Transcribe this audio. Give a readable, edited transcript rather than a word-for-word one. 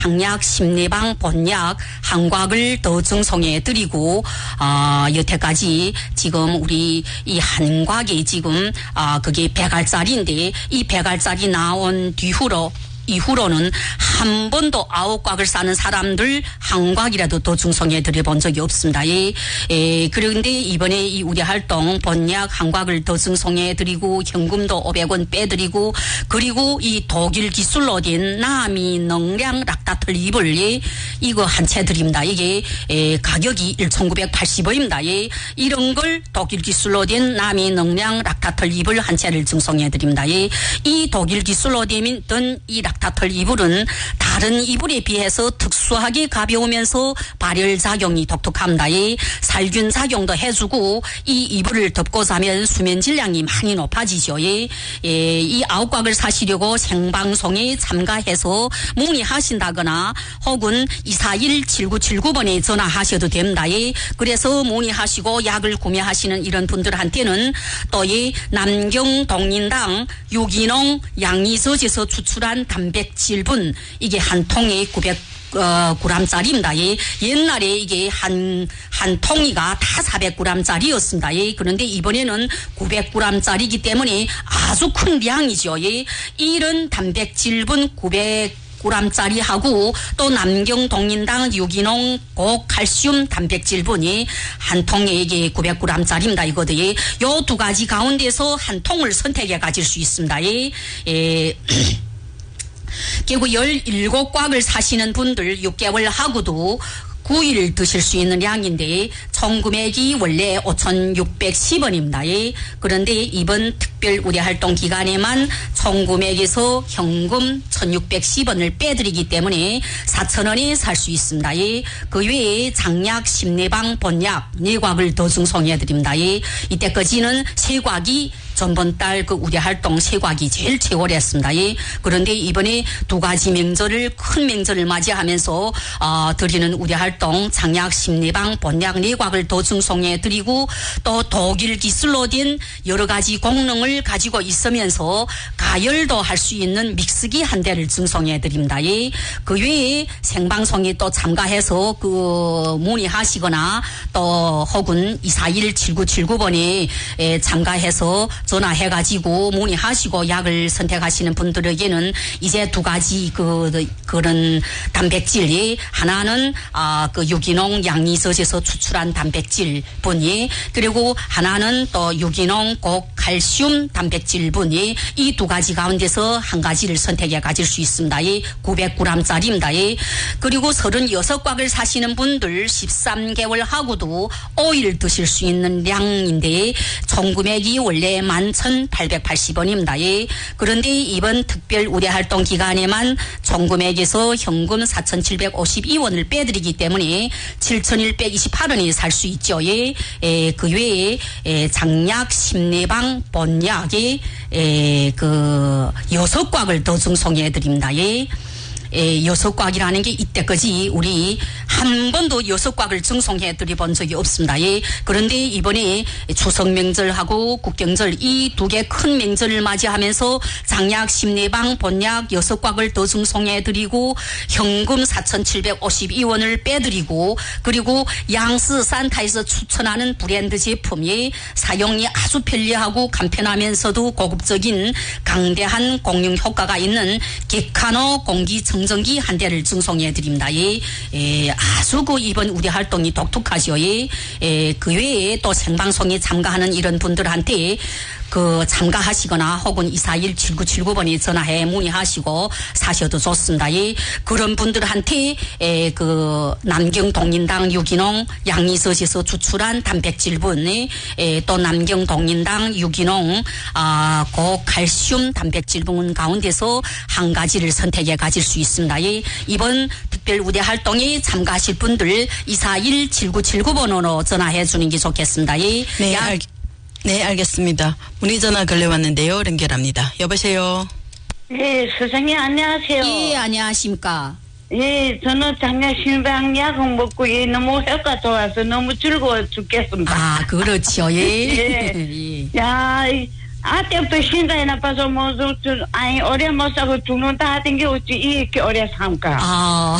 장약, 심내방, 본약, 한곽을 더 증송해 드리고, 여태까지 지금 우리 이 한곽이 지금, 그게 100알짜리인데, 이 100알짜리 나온 이후로는 한 번도 9곽을 싸는 사람들 한곽이라도 더 증송해 드려본 적이 없습니다. 그런데 이번에 이 우리 활동 본약 한곽을 더 증송해 드리고 현금도 500원 빼드리고 그리고 이 독일 기술로 된 남이 능량 락타틀 이불 이거 한 채 드립니다. 이게 가격이 1,980원입니다. 이런 걸 독일 기술로 된 남이 능량 락타틀 이불 한 채를 증송해 드립니다. 이 독일 기술로 된 이 락타틀 이불은 다른 이불에 비해서 특수하게 가벼우면서 발열작용이 독특합니다. 살균 작용도 해주고 이 이불을 덮고 자면 수면 질량이 많이 높아지죠. 이 9곽을 사시려고 생방송에 참가해서 문의하신다거나 혹은 241-7979번에 전화하셔도 됩니다. 그래서 문의하시고 약을 구매하시는 이런 분들한테는 또 이 남경 동린당 유기농 양리서지에서 추출한 단백질분 이게 한 통에 900g짜리입니다. 옛날에 이게 한 통이가 다 400g짜리였습니다. 그런데 이번에는 900g짜리이기 때문에 아주 큰 양이죠. 이런 단백질분 900g짜리하고 또 남경 동린당 유기농 고칼슘 단백질분이 한 통에 이게 900g짜리입니다. 이거들 요 두 가지 가운데서 한 통을 선택해 가질 수 있습니다. 결국 17곽을 사시는 분들 6개월 하고도 9일 드실 수 있는 양인데 총 금액이 원래 5,610원입니다. 그런데 이번 특별 우리 활동 기간에만 총 금액에서 현금 1,610원을 빼드리기 때문에 4,000원에 살 수 있습니다. 그 외에 장약, 심내방, 본약 4곽을 더 증송해 드립니다. 이때까지는 3곽이 전번 달 그 우리 활동 3곽이 제일 최고를 했습니다. 그런데 이번에 두 가지 명절을 큰 명절을 맞이하면서 드리는 우리 활동 장약, 심내방, 본약 4곽을 더 증송해 드리고 또 독일 기술로 된 여러 가지功能을 가지고 있으면서 가열도 할 수 있는 믹스기 한 대를 증송해 드립니다. 그 외에 생방송에 또 참가해서 그 문의하시거나 또 혹은 241-7979번에 참가해서 전화해가지고 문의하시고 약을 선택하시는 분들에게는 이제 두 가지 그런 단백질이 하나는 그 유기농 양리서지에서 추출한 단백질분이 그리고 하나는 또 유기농 고칼슘 단백질분이 이 두 가지 가운데서 한 가지를 선택해 가질 수 있습니다. 900g짜리입니다. 그리고 36곽을 사시는 분들 13개월 하고도 5일 드실 수 있는 양인데 총 금액이 원래 11,880원입니다. 그런데 이번 특별 우대 활동 기간에만 총 금액에서 현금 4,752원을 빼드리기 때문에 7,128원에 살 수 있죠. 그 외에 장약, 심내방, 본약에 그 6곽을 더 증송해 드립니다. 6곽이라는 게 이때까지 우리 한 번도 6곽을 증송해 드려본 적이 없습니다. 그런데 이번에 추석 명절하고 국경절 이 두 개 큰 명절을 맞이하면서 장약, 심내방, 본약 6곽을 더 증송해 드리고 현금 4,752원을 빼드리고 그리고 양스 산타에서 추천하는 브랜드 제품이 사용이 아주 편리하고 간편하면서도 고급적인 강대한 공용 효과가 있는 게카노 공기청 정전기 한 대를 증송해 드립니다. 아주 그 이번 우리 활동이 독특하죠. 그 외에 또 생방송에 참가하는 이런 분들한테 그 참가하시거나 혹은 241-7979번에 전화해 문의하시고 사셔도 좋습니다. 그런 분들한테 그 남경 동린당 유기농 양리서지에서 추출한 단백질분 또 남경 동린당 유기농 고칼슘 단백질분 가운데서 한 가지를 선택해 가질 수 있습니다. 이번 특별 우대 활동에 참가하실 분들 241-7979번으로 전화해 주는 게 좋겠습니다. 네, 알겠습니다. 문의전화 걸려왔는데요. 연결합니다. 여보세요. 네, 선생님 안녕하세요. 예, 안녕하십니까. 예, 저는 장약 심방 약을 먹고 너무 효과 좋아서 너무 즐거워 죽겠습니다. 그렇죠. 예. 예. 야, 때부터 신장이 나빠서 뭐 아니 오래 못 사고 죽는다 하던 게 어찌 이렇게 오래 삼까.